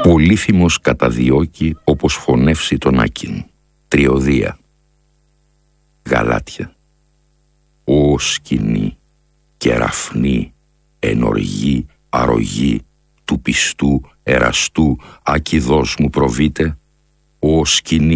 Πολύθυμος καταδιώκει όπως φωνεύσει τον Άκην. Τριωδία. Γαλάτια. Ω σκηνή, κεραφνή, ενοργή, αρρωγή, του πιστού, εραστού, άκηδός μου προβείτε, ω σκηνή